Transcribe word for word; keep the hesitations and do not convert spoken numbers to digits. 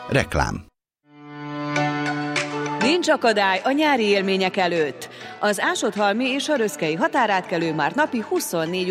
Reklám. Nincs akadály a nyári élmények előtt. Az Ásodhalmi és a Röszkei határátkelő már napi huszonnégy